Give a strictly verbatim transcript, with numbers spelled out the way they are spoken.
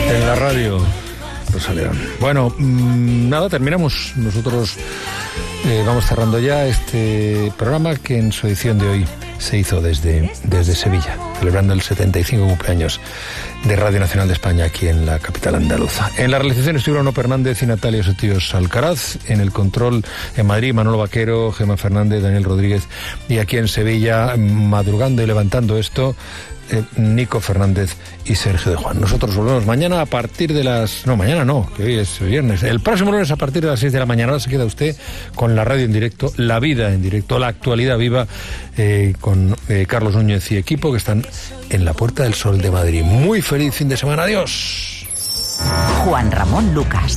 En la radio, Rosa León. Bueno, mmm, nada, terminamos. Nosotros eh, vamos cerrando ya este programa que en su edición de hoy se hizo desde, desde Sevilla, celebrando el setenta y cinco cumpleaños de Radio Nacional de España aquí en la capital andaluza. En la realización estuvieron Ono Fernández y Natalia Sotíos Alcaraz. En el control en Madrid, Manolo Vaquero, Gemma Fernández, Daniel Rodríguez. Y aquí en Sevilla, madrugando y levantando esto, eh, Nico Fernández y Sergio de Juan. Nosotros volvemos mañana a partir de las... No, mañana no, que hoy es viernes. El próximo lunes a partir de las seis de la mañana. Ahora se queda usted con la radio en directo, la vida en directo, la actualidad viva, eh, con eh, Carlos Núñez y equipo, que están en la Puerta del Sol de Madrid. Muy feliz fin de semana. Adiós. Juan Ramón Lucas.